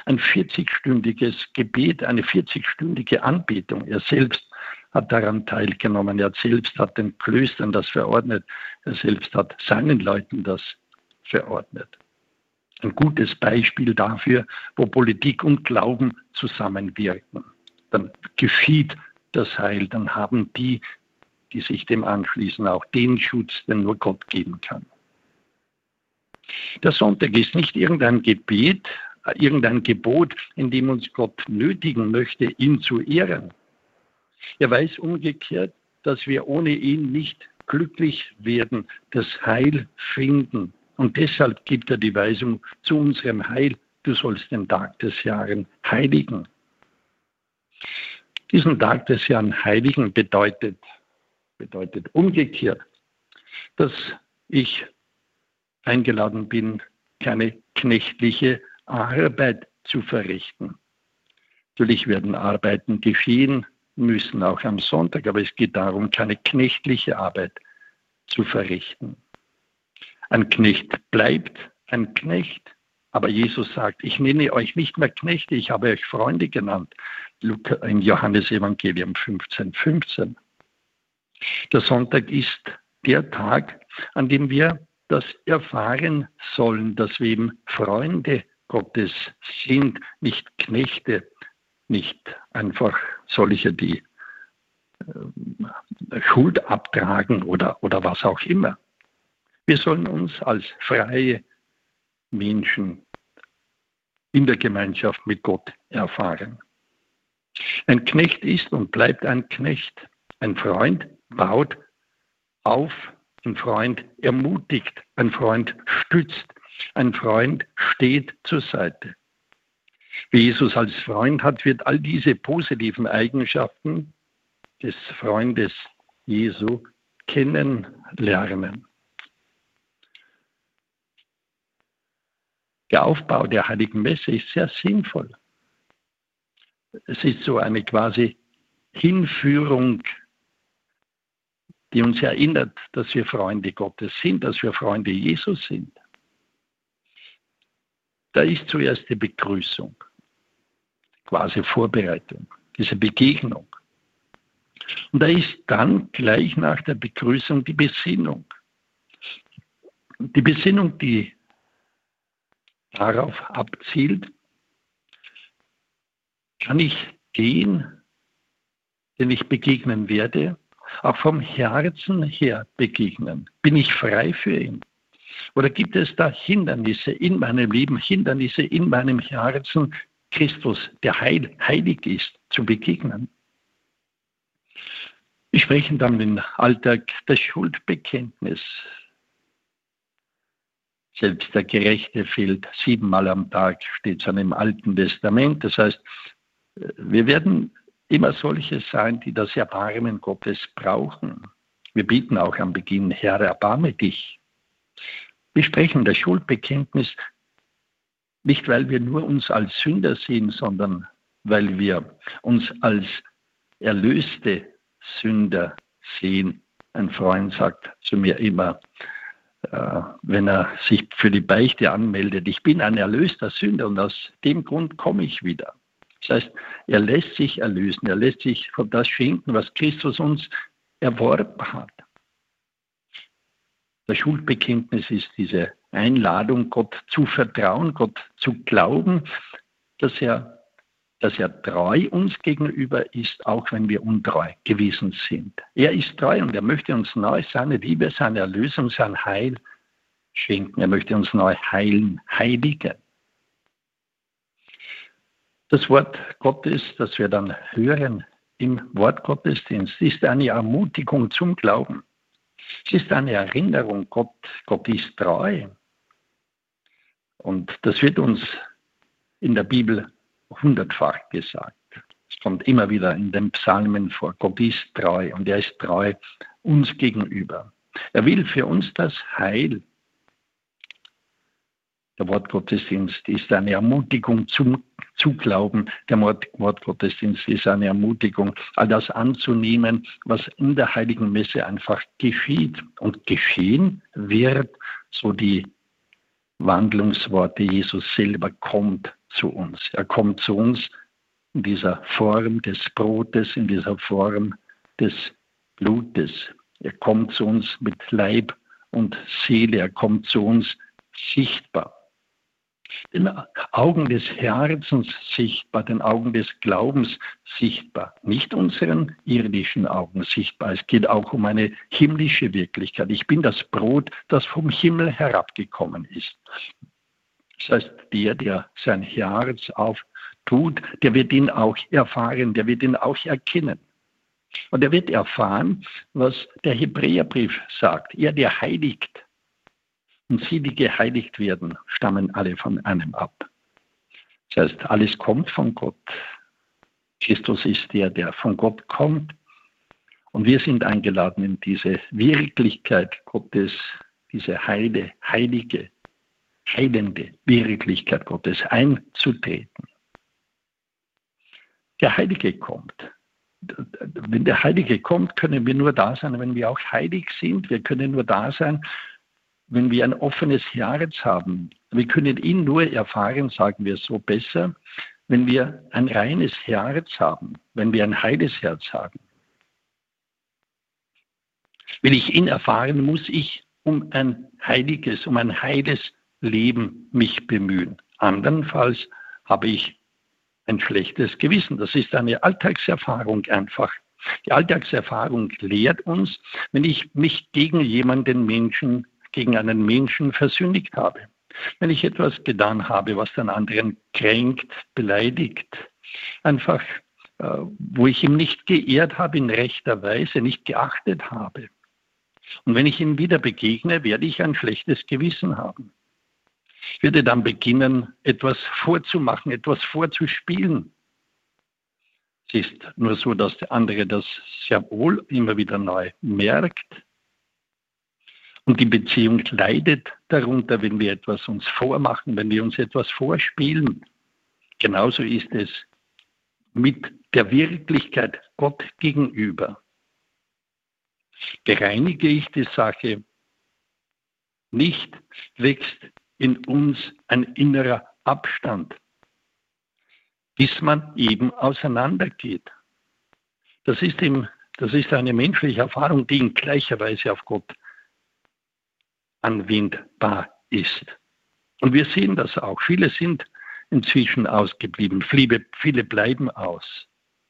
ein 40-stündiges Gebet, eine 40-stündige Anbetung. Er selbst hat daran teilgenommen. Er selbst hat den Klöstern das verordnet. Er selbst hat seinen Leuten das verordnet. Ein gutes Beispiel dafür, wo Politik und Glauben zusammenwirken. Dann geschieht das Heil, dann haben die sich dem anschließen, auch den Schutz, den nur Gott geben kann. Der Sonntag ist nicht irgendein Gebet, irgendein Gebot, in dem uns Gott nötigen möchte, ihn zu ehren. Er weiß umgekehrt, dass wir ohne ihn nicht glücklich werden, das Heil finden. Und deshalb gibt er die Weisung zu unserem Heil: Du sollst den Tag des Herrn heiligen. Diesen Tag des Herrn heiligen bedeutet umgekehrt, dass ich eingeladen bin, keine knechtliche Arbeit zu verrichten. Natürlich werden Arbeiten geschehen müssen, auch am Sonntag, aber es geht darum, keine knechtliche Arbeit zu verrichten. Ein Knecht bleibt ein Knecht, aber Jesus sagt, ich nenne euch nicht mehr Knechte, ich habe euch Freunde genannt. Im Johannesevangelium 15,15. Der Sonntag ist der Tag, an dem wir das erfahren sollen, dass wir eben Freunde Gottes sind, nicht Knechte, nicht einfach solche, die Schuld abtragen oder was auch immer. Wir sollen uns als freie Menschen in der Gemeinschaft mit Gott erfahren. Ein Knecht ist und bleibt ein Knecht. Ein Freund baut auf, ein Freund ermutigt, ein Freund stützt, ein Freund steht zur Seite. Wer Jesus als Freund hat, wird all diese positiven Eigenschaften des Freundes Jesu kennenlernen. Der Aufbau der Heiligen Messe ist sehr sinnvoll. Es ist so eine quasi Hinführung, die uns erinnert, dass wir Freunde Gottes sind, dass wir Freunde Jesus sind. Da ist zuerst die Begrüßung, quasi Vorbereitung, diese Begegnung. Und da ist dann gleich nach der Begrüßung die Besinnung. Die Besinnung, die darauf abzielt, kann ich den ich begegnen werde, auch vom Herzen her begegnen? Bin ich frei für ihn? Oder gibt es da Hindernisse in meinem Leben, Hindernisse in meinem Herzen, Christus, der heilig ist, zu begegnen? Wir sprechen dann im Alltag das Schuldbekenntnis. Selbst der Gerechte fehlt 7-mal am Tag, steht es im Alten Testament. Das heißt, wir werden immer solche sein, die das Erbarmen Gottes brauchen. Wir beten auch am Beginn, Herr, erbarme dich. Wir sprechen das Schuldbekenntnis nicht, weil wir nur uns als Sünder sehen, sondern weil wir uns als erlöste Sünder sehen. Ein Freund sagt zu mir immer, wenn er sich für die Beichte anmeldet, ich bin ein erlöster Sünder und aus dem Grund komme ich wieder. Das heißt, er lässt sich erlösen, er lässt sich von das schenken, was Christus uns erworben hat. Das Schuldbekenntnis ist diese Einladung, Gott zu vertrauen, Gott zu glauben, dass er treu uns gegenüber ist, auch wenn wir untreu gewesen sind. Er ist treu und er möchte uns neu seine Liebe, seine Erlösung, sein Heil schenken. Er möchte uns neu heilen, heiligen. Das Wort Gottes, das wir dann hören im Wortgottesdienst, ist eine Ermutigung zum Glauben. Es ist eine Erinnerung, Gott ist treu. Und das wird uns in der Bibel 100-fach gesagt. Es kommt immer wieder in den Psalmen vor. Gott ist treu und er ist treu uns gegenüber. Er will für uns das Heil. Der Wortgottesdienst ist eine Ermutigung zum Glauben. Der Wortgottesdienst ist eine Ermutigung, all das anzunehmen, was in der Heiligen Messe einfach geschieht und geschehen wird, so die Wandlungsworte Jesus selber kommt zu uns. Er kommt zu uns in dieser Form des Brotes, in dieser Form des Blutes. Er kommt zu uns mit Leib und Seele. Er kommt zu uns sichtbar. Den Augen des Herzens sichtbar, den Augen des Glaubens sichtbar, nicht unseren irdischen Augen sichtbar. Es geht auch um eine himmlische Wirklichkeit. Ich bin das Brot, das vom Himmel herabgekommen ist. Das heißt, der sein Herz auftut, der wird ihn auch erfahren, der wird ihn auch erkennen. Und er wird erfahren, was der Hebräerbrief sagt. Er, der heiligt, und sie, die geheiligt werden, stammen alle von einem ab. Das heißt, alles kommt von Gott. Christus ist der von Gott kommt. Und wir sind eingeladen, in diese Wirklichkeit Gottes, diese heilige, heilende Wirklichkeit Gottes einzutreten. Der Heilige kommt. Wenn der Heilige kommt, können wir nur da sein, wenn wir auch heilig sind. Wir können nur da sein, wenn wir ein offenes Herz haben. Wir können ihn nur erfahren, sagen wir so besser, wenn wir ein reines Herz haben, wenn wir ein heiles Herz haben. Will ich ihn erfahren, muss ich um ein heiles Leben mich bemühen. Andernfalls habe ich ein schlechtes Gewissen. Das ist eine Alltagserfahrung einfach. Die Alltagserfahrung lehrt uns, wenn ich mich gegen einen Menschen versündigt habe. Wenn ich etwas getan habe, was den anderen kränkt, beleidigt, einfach, wo ich ihn nicht geehrt habe in rechter Weise, nicht geachtet habe. Und wenn ich ihm wieder begegne, werde ich ein schlechtes Gewissen haben. Ich werde dann beginnen, etwas vorzumachen, etwas vorzuspielen. Es ist nur so, dass der andere das sehr wohl immer wieder neu merkt. Und die Beziehung leidet darunter, wenn wir etwas uns vormachen, wenn wir uns etwas vorspielen. Genauso ist es mit der Wirklichkeit Gott gegenüber. Bereinige ich die Sache nicht, wächst in uns ein innerer Abstand, bis man eben auseinandergeht. Das ist eine menschliche Erfahrung, die in gleicher Weise auf Gott anwendbar ist. Und wir sehen das auch. Viele sind inzwischen ausgeblieben. Viele bleiben aus.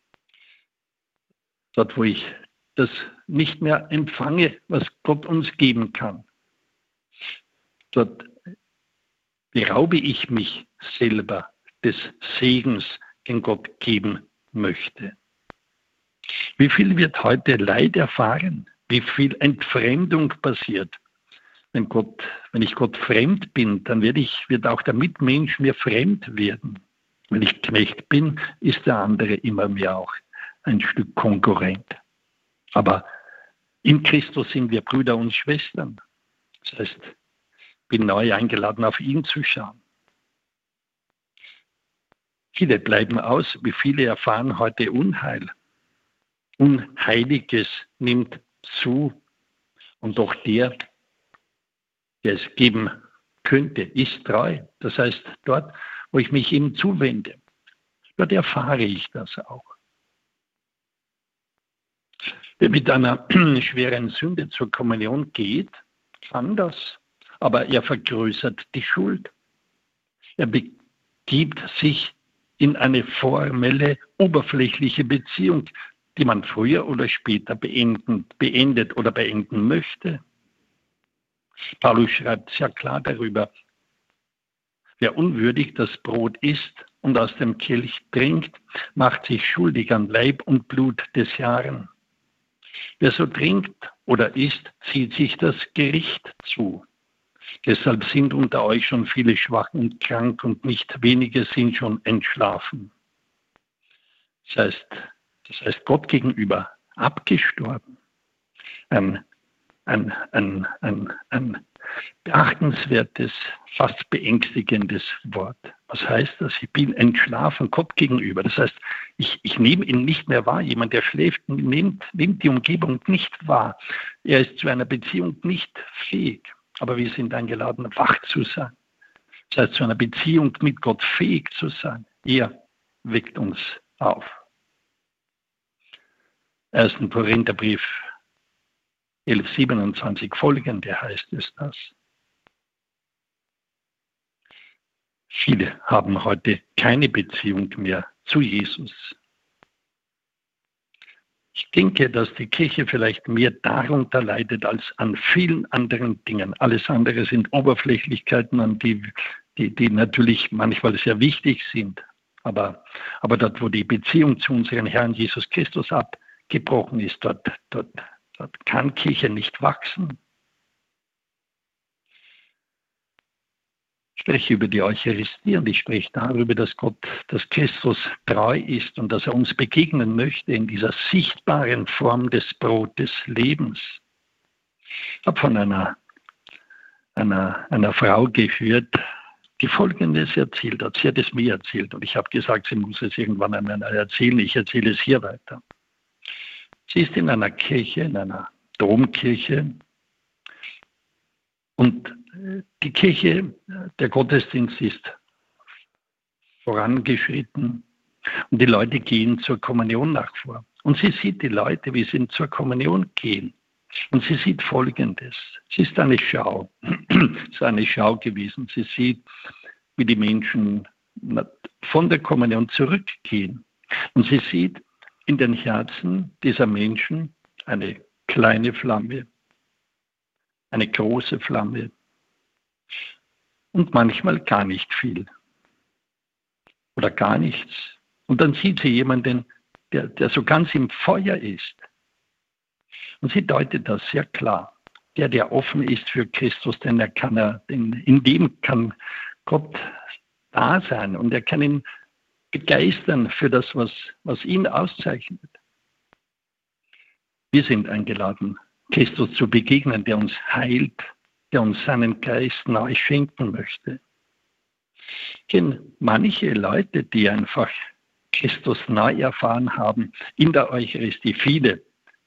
Dort, wo ich das nicht mehr empfange, was Gott uns geben kann. Dort beraube ich mich selber des Segens, den Gott geben möchte. Wie viel wird heute Leid erfahren? Wie viel Entfremdung passiert? Wenn ich Gott fremd bin, dann wird auch der Mitmensch mir fremd werden. Wenn ich Knecht bin, ist der andere immer mehr auch ein Stück Konkurrent. Aber in Christus sind wir Brüder und Schwestern. Das heißt, ich bin neu eingeladen, auf ihn zu schauen. Viele bleiben aus, wie viele erfahren heute Unheil. Unheiliges nimmt zu. Und doch der es geben könnte, ist treu. Das heißt, dort, wo ich mich ihm zuwende, dort erfahre ich das auch. Wer mit einer schweren Sünde zur Kommunion geht, kann das, aber er vergrößert die Schuld. Er begibt sich in eine formelle, oberflächliche Beziehung, die man früher oder später beendet oder beenden möchte. Paulus schreibt sehr klar darüber, wer unwürdig das Brot isst und aus dem Kelch trinkt, macht sich schuldig an Leib und Blut des Herrn. Wer so trinkt oder isst, zieht sich das Gericht zu. Deshalb sind unter euch schon viele schwach und krank und nicht wenige sind schon entschlafen. Das heißt Gott gegenüber abgestorben. Ein beachtenswertes, fast beängstigendes Wort. Was heißt das? Ich bin entschlafen Gott gegenüber. Das heißt, ich nehme ihn nicht mehr wahr. Jemand, der schläft, nimmt die Umgebung nicht wahr. Er ist zu einer Beziehung nicht fähig. Aber wir sind eingeladen, wach zu sein. Das heißt, zu einer Beziehung mit Gott fähig zu sein. Er weckt uns auf. 1. Korintherbrief 11,27 folgende heißt es das. Viele haben heute keine Beziehung mehr zu Jesus. Ich denke, dass die Kirche vielleicht mehr darunter leidet als an vielen anderen Dingen. Alles andere sind Oberflächlichkeiten, die natürlich manchmal sehr wichtig sind. Aber dort, wo die Beziehung zu unserem Herrn Jesus Christus abgebrochen ist, dort kann Kirche nicht wachsen. Ich spreche über die Eucharistie und ich spreche darüber, dass Christus treu ist und dass er uns begegnen möchte in dieser sichtbaren Form des Brot des Lebens. Ich habe von einer Frau gehört, die Folgendes erzählt hat. Sie hat es mir erzählt und ich habe gesagt, sie muss es irgendwann einmal erzählen. Ich erzähle es hier weiter. Sie ist in einer Kirche, in einer Domkirche und die Kirche, der Gottesdienst ist vorangeschritten und die Leute gehen zur Kommunion nach vor. Und sie sieht die Leute, wie sie zur Kommunion gehen. Und sie sieht Folgendes. Es ist eine Schau. Es ist eine Schau gewesen. Sie sieht, wie die Menschen von der Kommunion zurückgehen. Und sie sieht in den Herzen dieser Menschen eine kleine Flamme, eine große Flamme und manchmal gar nicht viel oder gar nichts. Und dann sieht sie jemanden, der so ganz im Feuer ist. Und sie deutet das sehr klar. Der offen ist für Christus, denn in dem kann Gott da sein und er kann ihn begeistern für das, was ihn auszeichnet. Wir sind eingeladen, Christus zu begegnen, der uns heilt, der uns seinen Geist neu schenken möchte. Ich kenne manche Leute, die einfach Christus neu erfahren haben in der Eucharistie. Viele.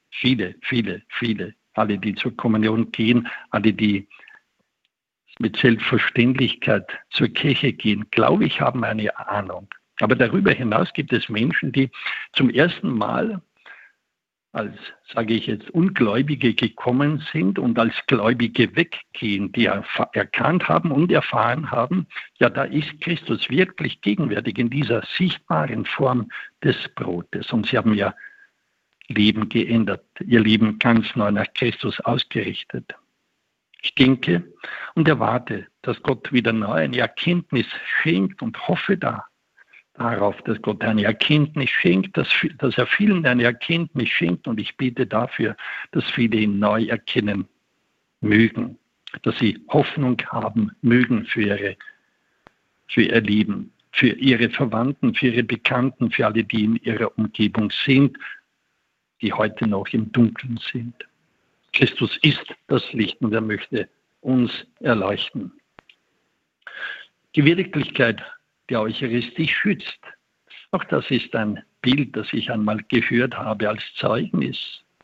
Alle, die zur Kommunion gehen, alle, die mit Selbstverständlichkeit zur Kirche gehen, glaube ich, haben eine Ahnung. Aber darüber hinaus gibt es Menschen, die zum ersten Mal als, sage ich jetzt, Ungläubige gekommen sind und als Gläubige weggehen, die erkannt haben und erfahren haben, ja, da ist Christus wirklich gegenwärtig in dieser sichtbaren Form des Brotes. Und sie haben ja Leben geändert, ihr Leben ganz neu nach Christus ausgerichtet. Ich denke und erwarte, dass Gott wieder neu eine Erkenntnis schenkt und hoffe darauf, dass Gott eine Erkenntnis schenkt, dass er vielen eine Erkenntnis schenkt und ich bete dafür, dass viele ihn neu erkennen mögen, dass sie Hoffnung haben mögen für ihr Leben, für ihre Verwandten, für ihre Bekannten, für alle, die in ihrer Umgebung sind, die heute noch im Dunkeln sind. Christus ist das Licht und er möchte uns erleuchten. Die Wirklichkeit der Eucharistie schützt. Auch das ist ein Bild, das ich einmal gehört habe als Zeugnis.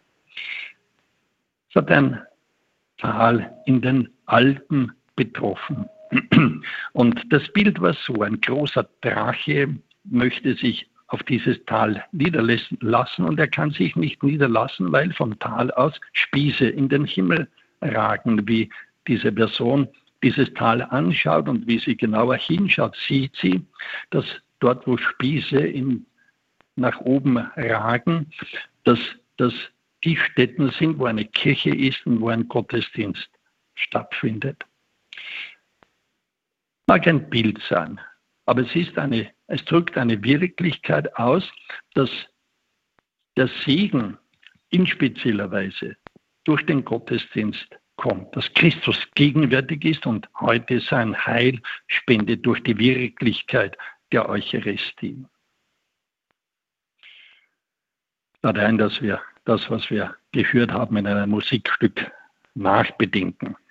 Es hat ein Tal in den Alpen betroffen. Und das Bild war so, ein großer Drache möchte sich auf dieses Tal niederlassen und er kann sich nicht niederlassen, weil vom Tal aus Spieße in den Himmel ragen. Wie diese Person dieses Tal anschaut und wie sie genauer hinschaut, sieht sie, dass dort, wo Spieße nach oben ragen, dass das die Stätten sind, wo eine Kirche ist und wo ein Gottesdienst stattfindet. Mag ein Bild sein, aber es drückt eine Wirklichkeit aus, dass der Segen in spezieller Weise durch den Gottesdienst kommt, dass Christus gegenwärtig ist und heute sein Heil spendet durch die Wirklichkeit der Eucharistie. Ich lade ein, dass wir das, was wir gehört haben, in einem Musikstück nachbedenken.